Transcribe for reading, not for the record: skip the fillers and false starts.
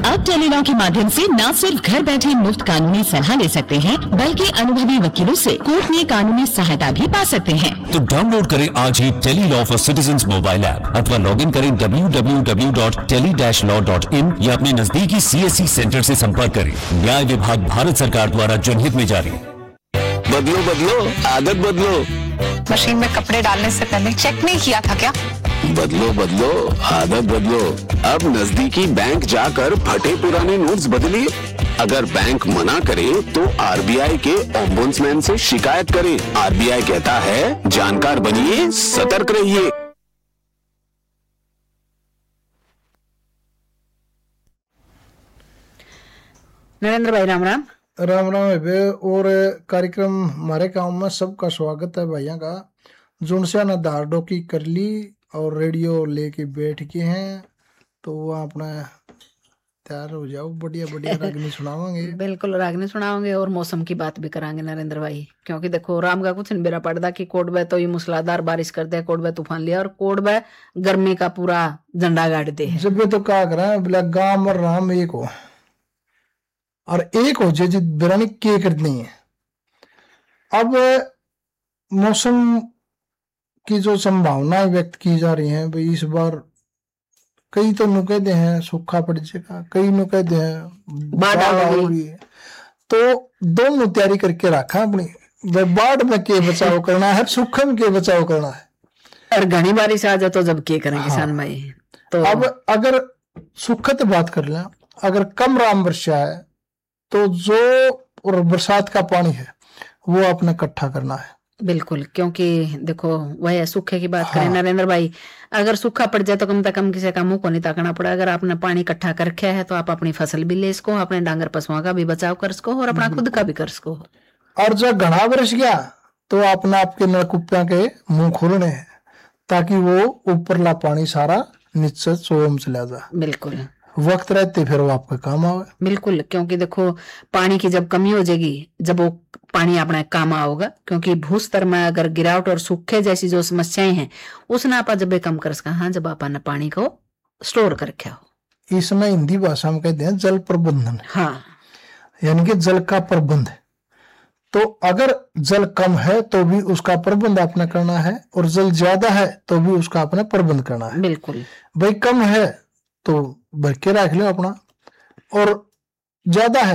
अब टेलीलॉ के माध्यम से न सिर्फ घर बैठे मुफ्त कानूनी सलाह ले सकते हैं, बल्कि अनुभवी वकीलों से कोर्ट में कानूनी सहायता भी पा सकते हैं। तो डाउनलोड करें आज ही Tele-Law for citizens mobile app अथवा लॉग इन करें www.tele-law.in या अपने नजदीकी CSC सेंटर से संपर्क करें। न्याय विभाग भारत सरकार द्वारा जनहित में जारी। बदलो बदलो आदत बदलो। मशीन में कपड़े डालने से पहले चेक नहीं किया था क्या? बदलो बदलो आदत बदलो। अब नजदीकी बैंक जाकर फटे पुराने नोट्स बदलिए। अगर बैंक मना करे तो RBI के ओम्बुड्समैन से शिकायत करें। RBI कहता है जानकार बनिए, सतर्क रहिए। नरेंद्र भाई राम राम। राम राम है। और कार्यक्रम हमारे गांव में सबका स्वागत है भाइयों का। जुनसिया ने दार डोकी कर ली और रेडियो लेके बैठ के हैं, तो वो अपना तैयार हो जाओ। बढ़िया बढ़िया रागनी सुनावांगे। बिल्कुल रागनी सुनाओगे और मौसम की बात भी करांगे नरेंद्र भाई, क्योंकि देखो राम का कुछ नहीं बेरा पड़ता कि कोटबे तो ये मूसलाधार बारिश करते हैं, कोटबे तूफान लिया और कोटबे गर्मी का पूरा झंडा गाड़ते हैं। जब तो क्या करा बोला गांव और राम एक हो और एक हो जे बिरानी के करनी है। अब मौसम की जो संभावनाएं व्यक्त की जा रही हैं भाई, इस बार कई तो नु कहते हैं सूखा पड़ जाएगा, कई नु कहते हैं बाढ़ होगी। तो दोनों तैयारी करके रखा अपनी। बाढ़ में के बचाव करना है, सूखे में के बचाव करना है। और घनी बारिश आ जाए तो जब के करें किसान भाई। तो अब अगर सुखद बात कर लें, अगर कम राम वर्षा है तो जो और बरसात का पानी है वो आपने इकट्ठा करना है। बिल्कुल, क्योंकि देखो वह सूखे की बात करें नरेंद्र भाई, अगर सूखा पड़ जाए तो कम से कम किसी का मुंह को नहीं ताकना पड़ा। अगर आपने पानी इकट्ठा कर रखा है तो आप अपनी फसल भी ले सको, अपने डांगर पशुओं का भी बचाव कर सको और अपना खुद का भी कर सको। और जब घना बरस गया तो आपने आपके नलकूपिया के मुंह खोलने हैं ताकि वो ऊपरला पानी सारा नीचे सोम चला जाए। बिल्कुल, वक्त रहते फिर वो आपका काम आवे। बिल्कुल, क्योंकि देखो पानी की जब कमी हो जाएगी, जब वो पानी अपना काम आओगा, क्योंकि भूस्तर में अगर गिरावट और सूखे जैसी जो समस्याएं हैं उसने आप जब कम कर सका। हाँ, जब आपने पानी को स्टोर कर रखा हो। इसमें हिंदी भाषा में कहते हैं जल प्रबंधन। हाँ, यानी कि जल का प्रबंध। तो अगर जल कम है तो भी उसका प्रबंध आपने करना है, और जल ज्यादा है तो भी उसका आपने प्रबंध करना है। बिल्कुल, भाई कम है तो भर के रख लो अपना, और ज्यादा है